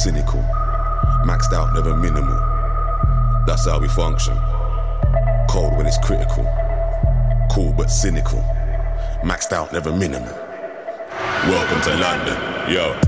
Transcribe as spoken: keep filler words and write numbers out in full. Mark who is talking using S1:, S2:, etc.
S1: cynical. Maxed out, never minimal. That's how we function. Cold when it's critical. Cool but cynical. Maxed out, never minimal. Welcome to London, yo.